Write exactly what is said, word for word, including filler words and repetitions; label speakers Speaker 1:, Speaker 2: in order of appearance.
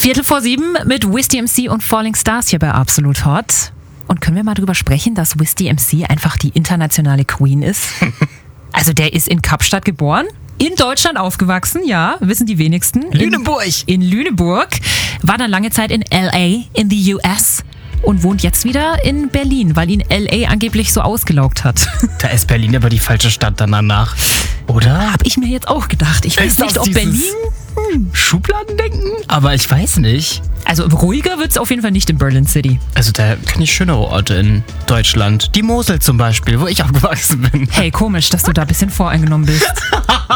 Speaker 1: Viertel vor sieben mit Wiz D M C und Falling Stars hier bei Absolut Hot. Und können wir mal drüber sprechen, dass Wiz D M C einfach die internationale Queen ist? Also der ist in Kapstadt geboren, in Deutschland aufgewachsen, ja, wissen die wenigsten.
Speaker 2: Lüneburg.
Speaker 1: In, in Lüneburg, war dann lange Zeit in L A, in the U S und wohnt jetzt wieder in Berlin, weil ihn L A angeblich so ausgelaugt hat.
Speaker 2: Da ist Berlin aber die falsche Stadt dann danach, oder?
Speaker 1: Hab ich mir jetzt auch gedacht. Ich weiß
Speaker 2: Ist
Speaker 1: nicht,
Speaker 2: das
Speaker 1: ob Berlin...
Speaker 2: Schubladendenken? Aber ich weiß nicht.
Speaker 1: Also ruhiger wird's auf jeden Fall nicht in Berlin City.
Speaker 2: Also da kenne ich schönere Orte in Deutschland. Die Mosel zum Beispiel, wo ich aufgewachsen bin.
Speaker 1: Hey, komisch, dass du da ein bisschen voreingenommen bist.